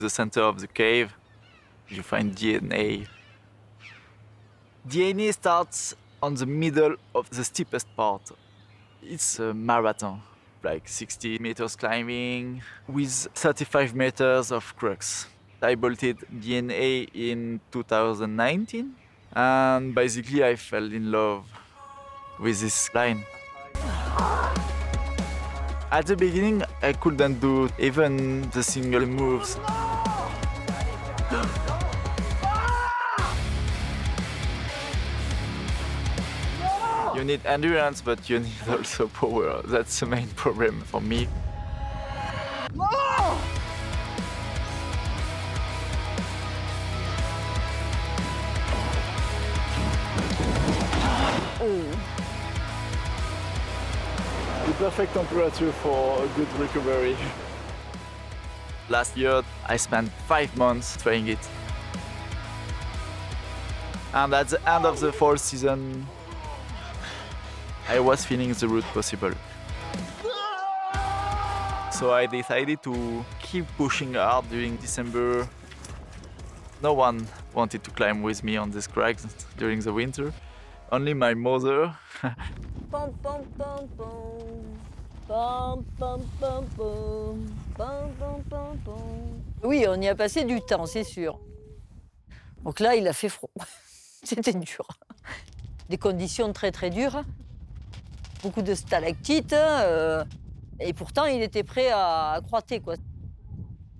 The center of the cave, you find DNA. DNA starts on the middle of the steepest part. It's a marathon, like 60 meters climbing with 35 meters of crux. I bolted DNA in 2019 and basically I fell in love with this line. At the beginning, I couldn't do even the single moves. You need endurance, but you need also power. That's the main problem for me. The perfect temperature for a good recovery. Last year, I spent 5 months trying it. And at the end of the fall season, I was feeling the route possible. So I decided to keep pushing hard during December. No one wanted to climb with me on these crags during the winter. Only my mother. Pom, pom, pom, pom. Pom, pom, pom, pom. Pom, pom, pom, pom. Oui, on y a passé du temps, c'est sûr. Donc là, il a fait froid. C'était dur. Des conditions très, très dures. Beaucoup de stalactites. Et pourtant, il était prêt à croîter, quoi.